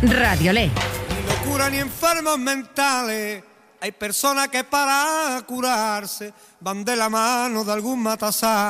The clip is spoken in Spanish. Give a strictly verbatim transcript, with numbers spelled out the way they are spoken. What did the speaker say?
Radiolé. Ni locura ni enfermos mentales. Hay personas que para curarse van de la mano de algún matazán.